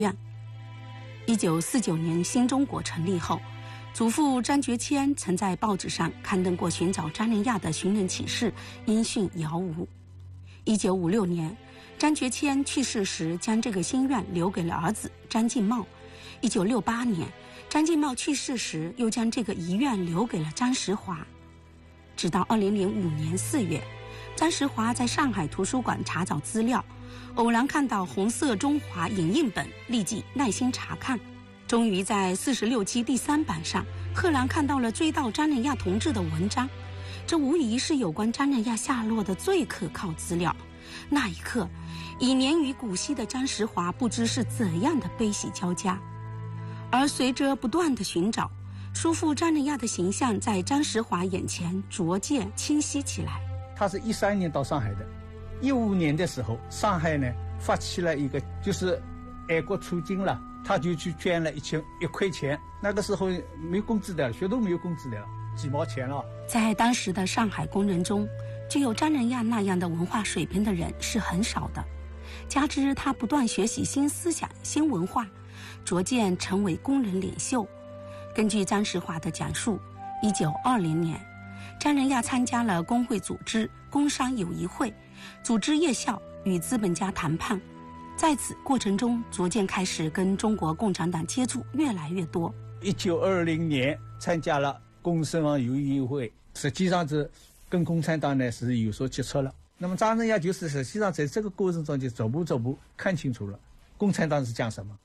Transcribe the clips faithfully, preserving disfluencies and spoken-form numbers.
院。一九四九年新中国成立后，祖父张觉谦曾在报纸上刊登过寻找张仁亚的寻人启事，音讯杳无。一九五六年，张觉谦去世时，将这个心愿留给了儿子张敬茂。一九六八年，张敬茂去世时，又将这个遗愿留给了张时华。直到二零零五年四月，张时华在上海图书馆查找资料，偶然看到红色中华影印本，立即耐心查看，终于在四十六期第三版上赫然看到了追悼张仁亚同志的文章。这无疑是有关张仁亚下落的最可靠资料。那一刻，已年逾古稀的张时华不知是怎样的悲喜交加。而随着不断的寻找，叔父张仁亚的形象在张时华眼前逐渐清晰起来。 他是一三年到上海的，一五年的时候，上海呢发起了一个就是爱国促进了，他就去捐了一千一块钱。那个时候没工资的，学都没有工资的，几毛钱了。 在当时的上海工人中，具有张仁亚那样的文化水平的人是很少的，加之他不断学习新思想、新文化，逐渐成为工人领袖。根据张时华的讲述，一九二零年，张仁亚参加了工会组织工商友谊会，组织夜校与资本家谈判，在此过程中逐渐开始跟中国共产党接触越来越多。 一九二零年参加了工商友谊会，实际上是跟共产党呢是有所接触了。那么张仁亚就是实际上在这个过程中就逐步逐步看清楚了共产党是讲什么。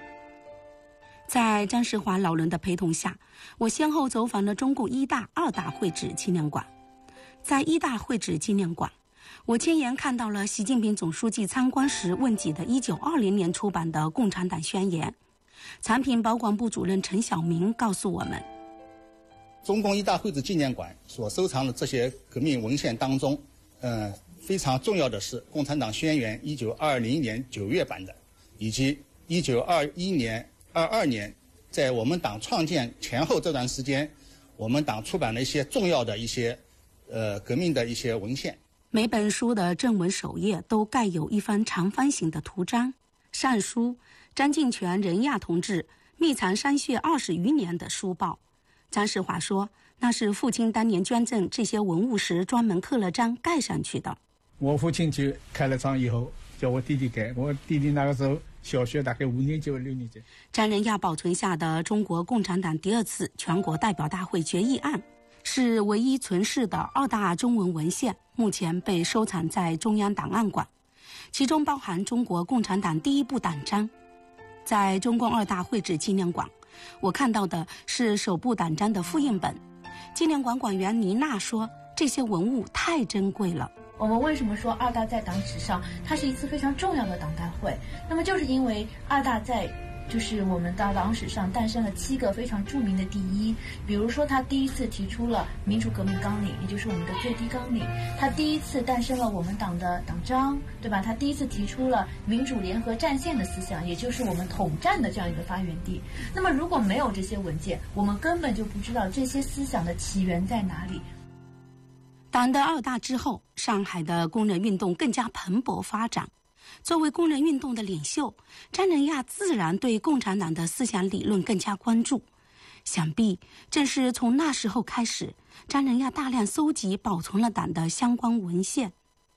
在张时华老人的陪同下，我先后走访了中共一大、二大会址纪念馆。在一大会址纪念馆，我亲眼看到了习近平总书记参观时问及的一九二零年出版的《共产党宣言》。产品保管部主任陈晓明告诉我们， 中共一大会址纪念馆所收藏的这些革命文献当中，呃，非常重要的是《共产党宣言》一九二零年九月版的，以及一九二一年、二二年，在我们党创建前后这段时间，我们党出版了一些重要的一些，呃，革命的一些文献。 每本书的正文首页都盖有一方长方形的图章，上书张敬泉仁亚同志秘藏山穴二十余年的书报。张时华说，那是父亲当年捐赠这些文物时专门刻了章盖上去的。 我父亲就开了章以后，叫我弟弟盖。我弟弟那个时候小学大概五年级或六年级。 张仁亚保存下的中国共产党第二次全国代表大会决议案，是唯一存世的二大中文文献，目前被收藏在中央档案馆，其中包含中国共产党第一部党章。在中共二大会址纪念馆，我看到的是首部党章的复印本。纪念馆馆员倪娜说，这些文物太珍贵了。 我们为什么说二大在党史上它是一次非常重要的党代会？那么就是因为二大在就是我们的党史上诞生了七个非常著名的第一。比如说他第一次提出了民主革命纲领，也就是我们的最低纲领，他第一次诞生了我们党的党章，对吧？他第一次提出了民主联合战线的思想，也就是我们统战的这样一个发源地。那么如果没有这些文件，我们根本就不知道这些思想的起源在哪里。 党的二大之后，上海的工人运动更加蓬勃发展。作为工人运动的领袖，张仁亚自然对共产党的思想理论更加关注。想必正是从那时候开始，张仁亚大量搜集保存了党的相关文献。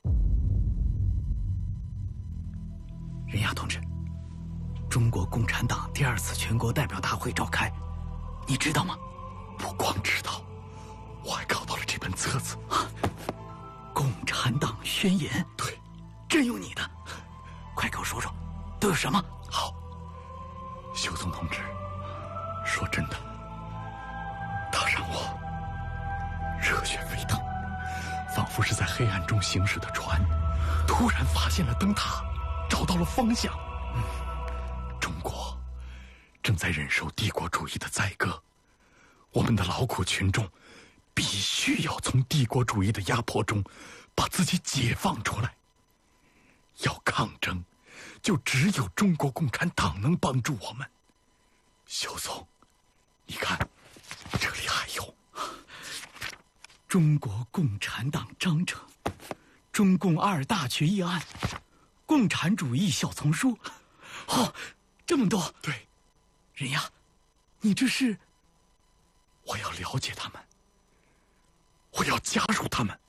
仁亚同志，中国共产党第二次全国代表大会召开，你知道吗？ 不光知道，我还搞到了这本册子啊，《共产党宣言》。 对， 真有你的，快给我说说，都有什么？ 好，修宗同志，说真的，他让我热血沸腾，仿佛是在黑暗中行驶的船，突然发现了灯塔，找到了方向。嗯，中国正在忍受帝国主义的宰割，我们的劳苦群众必须要从帝国主义的压迫中把自己解放出来。要抗争，就只有中国共产党能帮助我们。修总，你看，这里还有中国共产党章程、中共二大决议案、共产主义小丛书。 哦， 这么多？ 对。 人呀，你这是？ 我要了解他们，我要加入他们。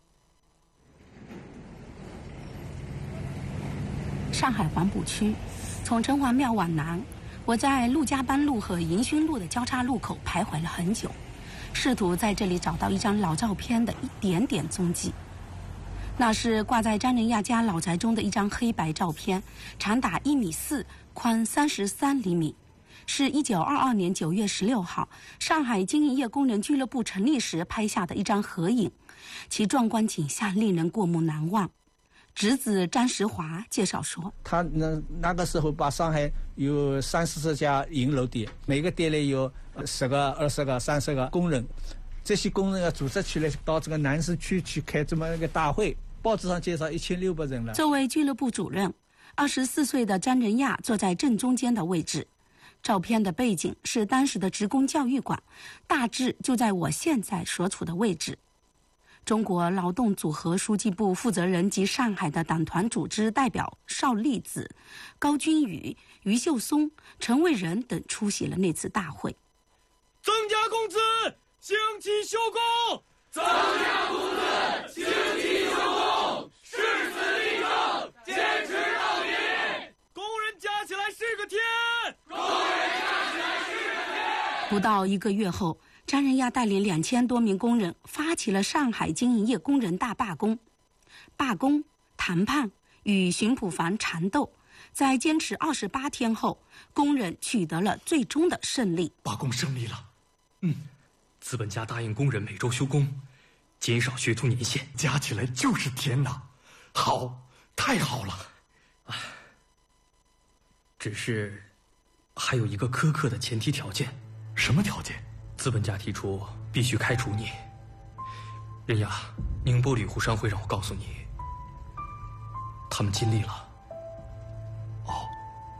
上海黄浦区，从城隍庙往南，我在陆家班路和迎勋路的交叉路口徘徊了很久，试图在这里找到一张老照片的一点点踪迹。那是挂在张仁亚家老宅中的一张黑白照片，长达一米四，宽三十三厘米，是一九二二年九月十六号上海经营业工人俱乐部成立时拍下的一张合影，其壮观景象令人过目难忘。侄子张石华介绍说， 他那那个时候把上海有三四十家银楼店，每个店里有十个、二十个、三十个工人，这些工人要组织起来到这个南市区去开这么一个大会。报纸上介绍一千六百人了。 作为俱乐部主任，二十四岁的张仁亚坐在正中间的位置。照片的背景是当时的职工教育馆，大致就在我现在所处的位置。中国劳动组合书记部负责人及上海的党团组织代表邵力子、高君宇、于秀松、陈卫仁等出席了那次大会。 增加工资，兴起休工！增加工资，兴起休工！誓死力争，坚持到底！工人加起来是个天！工人加起来是个天！ 不到一个月后，张仁亚带领两千多名工人发起了上海经营业工人大罢工。罢工、谈判与巡捕房缠斗，在坚持二十八天后，工人取得了最终的胜利。 罢工胜利了。嗯，资本家答应工人每周休工，减少学徒年限， 加起来就是天哪！好，太好了。 唉，只是还有一个苛刻的前提条件。 什么条件？ 资本家提出必须开除你。仁亚，宁波铝湖商会让我告诉你，他们尽力了。 哦，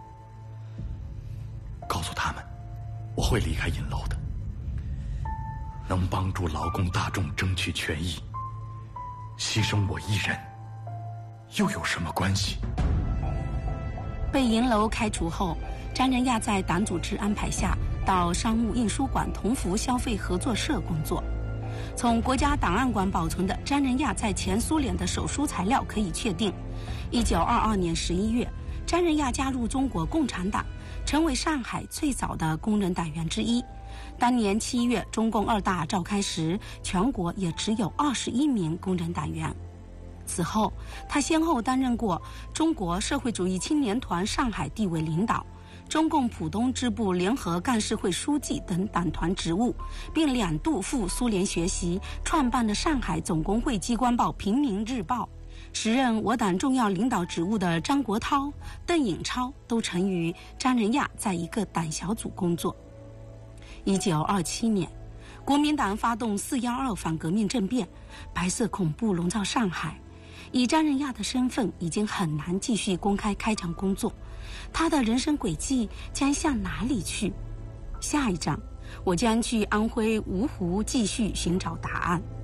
告诉他们，我会离开银楼的。能帮助劳工大众争取权益，牺牲我一人，又有什么关系？ 被银楼开除后，张仁亚在党组织安排下到商务印书馆同福消费合作社工作。从国家档案馆保存的张仁亚在前苏联的手书材料可以确定，一九二二年十一月，张仁亚加入中国共产党，成为上海最早的工人党员之一。当年七月，中共二大召开时，全国也只有二十一名工人党员。此后，他先后担任过中国社会主义青年团上海地委领导、中共浦东支部联合干事会书记等党团职务，并两度赴苏联学习，创办了上海总工会机关报《平民日报》。时任我党重要领导职务的张国焘、邓颖超都曾与张仁亚在一个党小组工作。一九二七年，国民党发动四一二反革命政变，白色恐怖笼罩上海。以张仁亚的身份，已经很难继续公开开展工作。他的人生轨迹将向哪里去？下一章，我将去安徽芜湖继续寻找答案。